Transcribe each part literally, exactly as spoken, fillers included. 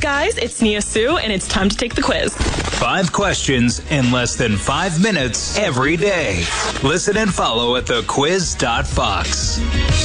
guys. It's Nia Sue, and it's time to take the quiz. Five questions in less than five minutes every day. Listen and follow at the quiz dot fox.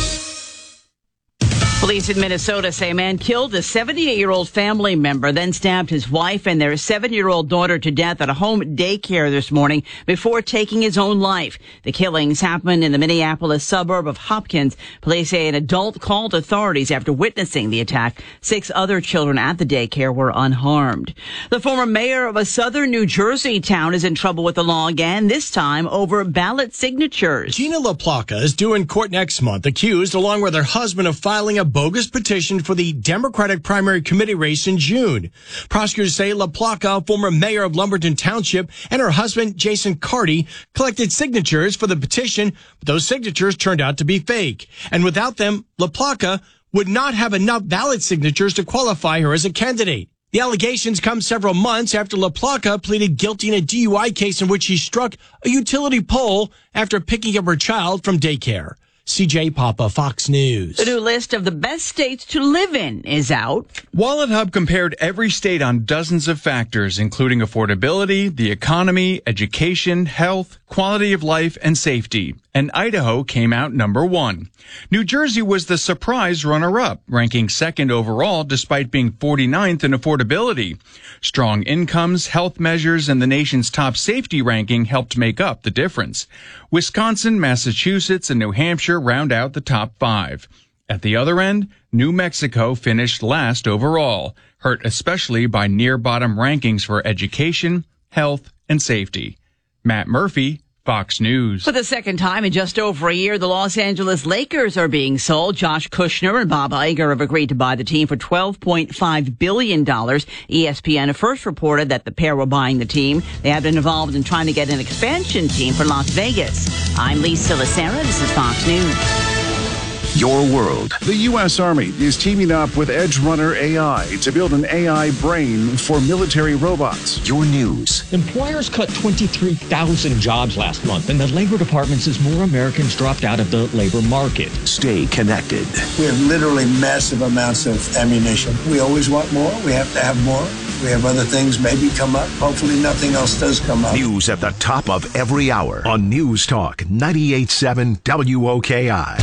Police in Minnesota say a man killed a seventy-eight-year-old family member, then stabbed his wife and their seven-year-old daughter to death at a home daycare this morning before taking his own life. The killings happened in the Minneapolis suburb of Hopkins. Police say an adult called authorities after witnessing the attack. Six other children at the daycare were unharmed. The former mayor of a southern New Jersey town is in trouble with the law again, this time over ballot signatures. Gina LaPlaca is due in court next month, accused, along with her husband, of filing a bogus petition for the Democratic primary committee race in June. Prosecutors say LaPlaca, former mayor of Lumberton Township, and her husband, Jason Carty, collected signatures for the petition, but those signatures turned out to be fake. And without them, LaPlaca would not have enough ballot signatures to qualify her as a candidate. The allegations come several months after LaPlaca pleaded guilty in a D U I case in which he struck a utility pole after picking up her child from daycare. C J Papa, Fox News. The new list of the best states to live in is out. Wallet Hub compared every state on dozens of factors, including affordability, the economy, education, health, quality of life, and safety. And Idaho came out number one. New Jersey was the surprise runner-up, ranking second overall despite being forty-ninth in affordability. Strong incomes, health measures, and the nation's top safety ranking helped make up the difference. Wisconsin, Massachusetts, and New Hampshire round out the top five. At the other end, New Mexico finished last overall, hurt especially by near-bottom rankings for education, health, and safety. Matt Murphy, Fox News. For the second time in just over a year, the Los Angeles Lakers are being sold. Josh Kushner and Bob Iger have agreed to buy the team for twelve point five billion dollars. E S P N first reported that the pair were buying the team. They have been involved in trying to get an expansion team for Las Vegas. I'm Lisa Lacera. This is Fox News. Your world. The U S Army is teaming up with Edge Runner A I to build an A I brain for military robots. Your news. Employers cut twenty-three thousand jobs last month, and the Labor Department says more Americans dropped out of the labor market. Stay connected. We have literally massive amounts of ammunition. We always want more. We have to have more. We have other things maybe come up. Hopefully nothing else does come up. News at the top of every hour on News Talk ninety-eight point seven W O K I.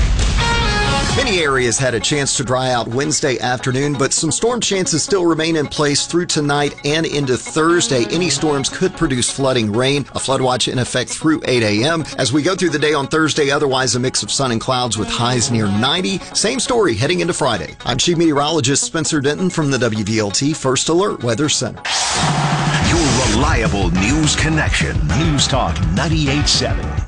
Many areas had a chance to dry out Wednesday afternoon, but some storm chances still remain in place through tonight and into Thursday. Any storms could produce flooding rain, a flood watch in effect through eight a.m. As we go through the day on Thursday, otherwise a mix of sun and clouds with highs near ninety. Same story heading into Friday. I'm Chief Meteorologist Spencer Denton from the W V L T First Alert Weather Center. Your reliable news connection. News Talk ninety-eight point seven.